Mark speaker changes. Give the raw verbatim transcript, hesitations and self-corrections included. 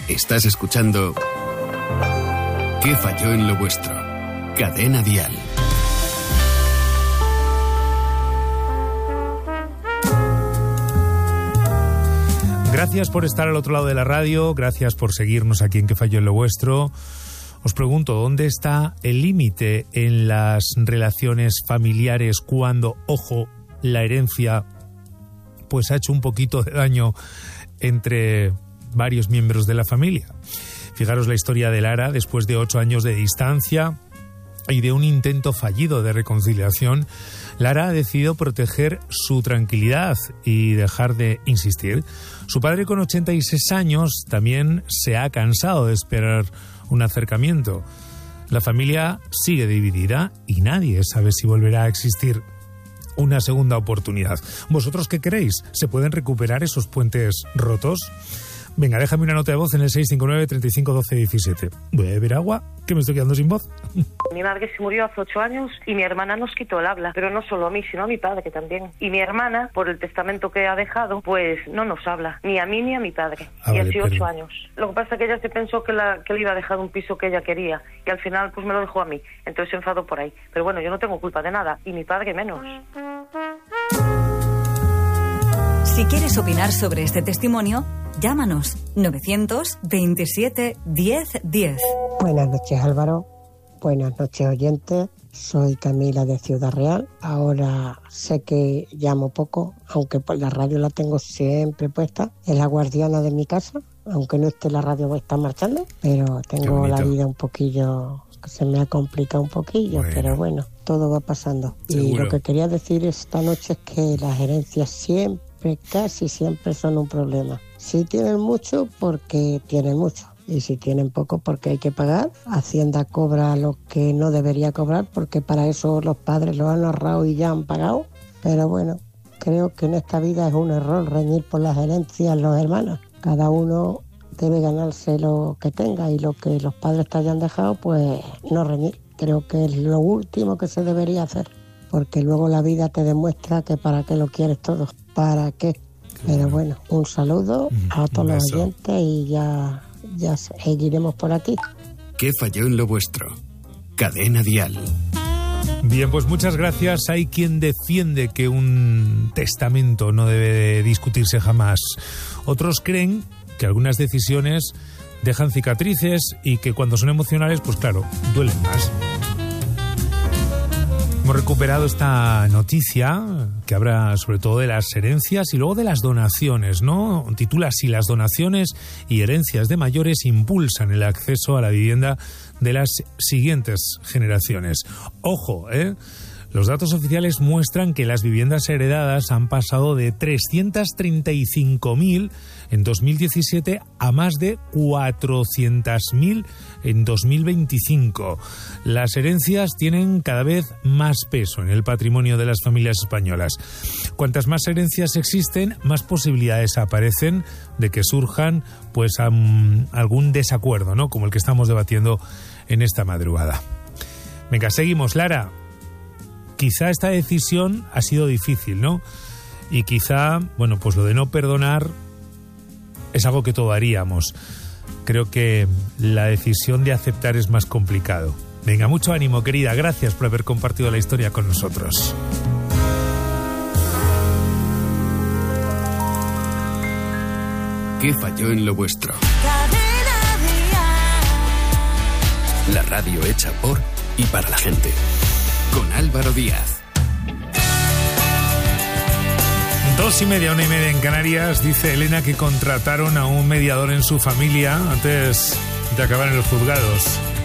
Speaker 1: Estás escuchando ¿Qué falló en lo vuestro? Cadena Dial.
Speaker 2: Gracias por estar al otro lado de la radio, gracias por seguirnos aquí en ¿Qué falló en lo vuestro? Os pregunto, ¿dónde está el límite en las relaciones familiares cuando, ojo, la herencia pues ha hecho un poquito de daño entre varios miembros de la familia? Fijaros la historia de Lara, después de ocho años de distancia y de un intento fallido de reconciliación. Lara ha decidido proteger su tranquilidad y dejar de insistir. Su padre, con ochenta y seis años, también se ha cansado de esperar un acercamiento. La familia sigue dividida y nadie sabe si volverá a existir una segunda oportunidad. ¿Vosotros qué creéis? ¿Se pueden recuperar esos puentes rotos? Venga, déjame una nota de voz en el seis cinco nueve, treinta y cinco, doce, diecisiete. Voy a beber agua, que me estoy quedando sin voz.
Speaker 3: Mi madre se murió hace ocho años y mi hermana nos quitó el habla, pero no solo a mí, sino a mi padre también. Y mi hermana, por el testamento que ha dejado, pues no nos habla, ni a mí ni a mi padre.
Speaker 2: Ah,
Speaker 3: y
Speaker 2: vale,
Speaker 3: así
Speaker 2: pero...
Speaker 3: ocho años. Lo que pasa es que ella se pensó que, la, que le iba a dejar un piso que ella quería, y al final pues me lo dejó a mí. Entonces se enfadó por ahí. Pero bueno, yo no tengo culpa de nada, y mi padre menos.
Speaker 4: Si quieres opinar sobre este testimonio, llámanos novecientos veintisiete diez diez.
Speaker 5: Buenas noches, Álvaro. Buenas noches, oyentes. Soy Camila de Ciudad Real. Ahora sé que llamo poco, aunque por la radio la tengo siempre puesta. Es la guardiana de mi casa, aunque no esté la radio, está marchando. Pero tengo la vida un poquillo, que se me ha complicado un poquillo, bueno. Pero bueno, todo va pasando. ¿Seguro? Y lo que quería decir esta noche es que las herencias siempre, casi siempre son un problema. Si tienen mucho, porque tienen mucho. Y si tienen poco, porque hay que pagar. Hacienda cobra lo que no debería cobrar, porque para eso los padres lo han ahorrado y ya han pagado. Pero bueno, creo que en esta vida es un error reñir por las herencias los hermanos. Cada uno debe ganarse lo que tenga, y lo que los padres te hayan dejado, pues no reñir. Creo que es lo último que se debería hacer, porque luego la vida te demuestra que para qué lo quieres todo. ¿Para qué? Pero bueno, un saludo a todos los oyentes y ya, ya seguiremos por aquí.
Speaker 1: ¿Qué falló en lo vuestro? Cadena Dial.
Speaker 2: Bien, pues muchas gracias. Hay quien defiende que un testamento no debe de discutirse jamás. Otros creen que algunas decisiones dejan cicatrices y que cuando son emocionales, pues claro, duelen más. Hemos recuperado esta noticia que habla sobre todo de las herencias y luego de las donaciones, ¿no? Titula así: las donaciones y herencias de mayores impulsan el acceso a la vivienda de las siguientes generaciones. Ojo, ¿eh? Los datos oficiales muestran que las viviendas heredadas han pasado de trescientas treinta y cinco mil en dos mil diecisiete a más de cuatrocientas mil en dos mil veinticinco. Las herencias tienen cada vez más peso en el patrimonio de las familias españolas. Cuantas más herencias existen, más posibilidades aparecen de que surjan pues um, algún desacuerdo, ¿no? Como el que estamos debatiendo en esta madrugada. Venga, seguimos, Lara. Quizá esta decisión ha sido difícil, ¿no? Y quizá, bueno, pues lo de no perdonar es algo que todos haríamos. Creo que la decisión de aceptar es más complicado. Venga, mucho ánimo, querida. Gracias por haber compartido la historia con nosotros.
Speaker 1: ¿Qué falló en lo vuestro? La radio hecha por y para la gente. Con Álvaro Díaz.
Speaker 2: Dos y media, una y media en Canarias. Dice Elena que contrataron a un mediador en su familia antes de acabar en los juzgados.